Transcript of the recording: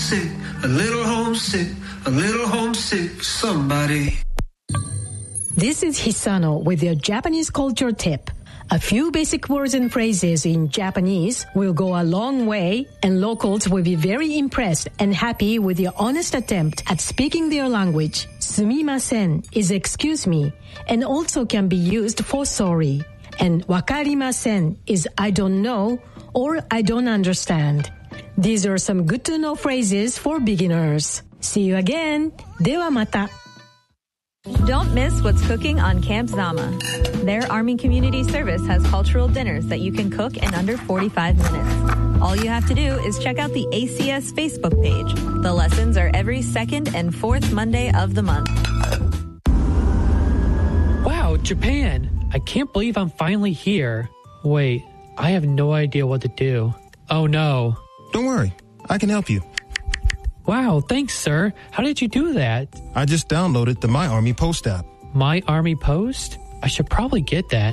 homesick, a little homesick, a little homesick, somebody. This is Hisano with your Japanese culture tip. A few basic words and phrases in Japanese will go a long way, and locals will be very impressed and happy with your honest attempt at speaking their language. Sumimasen is excuse me, and also can be used for sorry. And wakarimasen is I don't know or I don't understand. These are some good-to-know phrases for beginners. See you again. ではまた. Don't miss what's cooking on Camp Zama. Their Army Community Service has cultural dinners that you can cook in under 45 minutes. All you have to do is check out the ACS Facebook page. The lessons are every second and fourth Monday of the month. Wow, Japan! I can't believe I'm finally here. Wait, I have no idea what to do. Oh no. Don't worry, I can help you. Wow, thanks, sir. How did you do that? I just downloaded the My Army Post app. My Army Post? I should probably get that.